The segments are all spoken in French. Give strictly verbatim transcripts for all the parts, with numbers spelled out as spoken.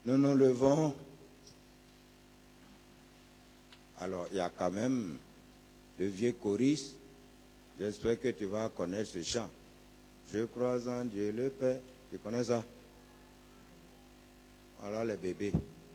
Nous nous levons. Alors, il y a quand même le vieux choriste. J'espère que tu vas connaître ce chant. Je crois en Dieu le Père. Tu connais ça? Alors, les bébés.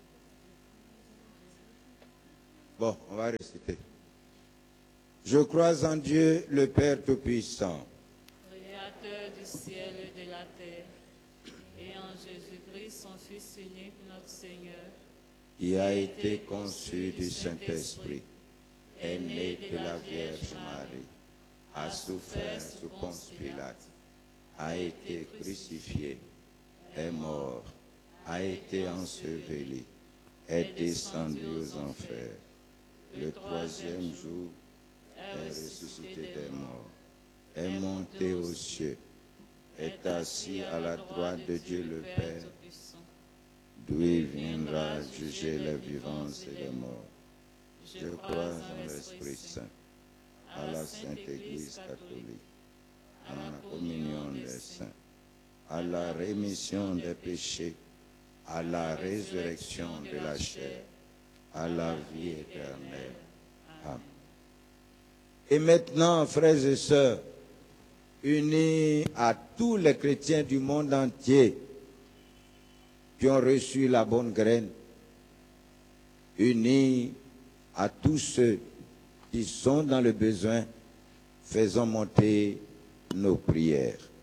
Bon, on va réciter. Je crois en Dieu le Père Tout-Puissant, Créateur du ciel et de la terre, et en Jésus-Christ, son Fils unique, notre Seigneur, qui a été conçu du Saint-Esprit, est né de la Vierge Marie, a souffert sous Ponce Pilate, a été crucifié, est mort, a été enseveli, est descendu aux enfers. Le troisième jour, est ressuscité des morts, est monté aux cieux, est assis à la droite de Dieu le Père, d'où il viendra juger les vivants et les morts. Je crois en l'Esprit Saint, à la Sainte Église catholique, à la communion des saints, à la rémission des péchés, à la résurrection de la chair, à la vie éternelle. Amen. Et maintenant, frères et sœurs, unis à tous les chrétiens du monde entier qui ont reçu la bonne graine, unis à tous ceux qui sont dans le besoin, faisons monter nos prières.